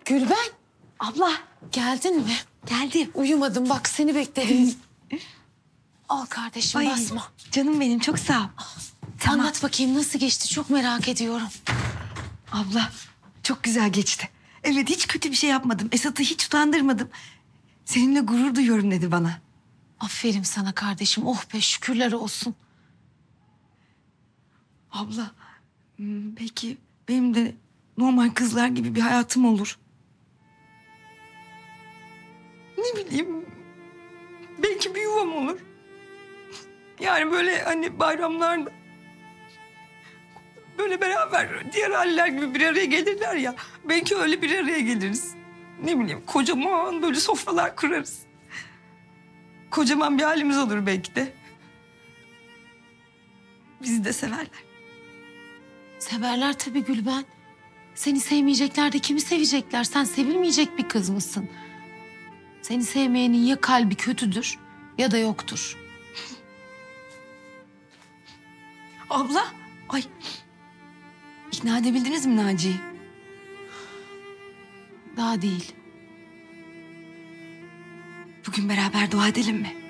Gülben. Abla geldin mi? Geldim. Uyumadım bak seni bekledim. Al kardeşim Ay, basma. canım benim çok sağ ol. Tamam. Anlat bakayım nasıl geçti çok merak ediyorum. Abla çok güzel geçti. Evet hiç kötü bir şey yapmadım. Esat'ı hiç utandırmadım. Seninle gurur duyuyorum dedi bana. Aferin sana kardeşim. Oh be şükürler olsun. Abla belki benim de normal kızlar gibi bir hayatım olur. Ne bileyim belki bir yuvam olur. Yani böyle hani bayramlarda böyle beraber diğer aileler gibi bir araya gelirler ya. Belki öyle bir araya geliriz. Ne bileyim kocaman böyle sofralar kurarız. Kocaman bir halimiz olur belki de. Bizi de severler. Severler tabii Gülben. Seni sevmeyecekler de kimi sevecekler? Sen sevilmeyecek bir kız mısın? Seni sevmeyenin ya kalbi kötüdür ya da yoktur. Abla, ay ikna edebildiniz mi Naci'yi? Daha değil. Bugün beraber dua edelim mi?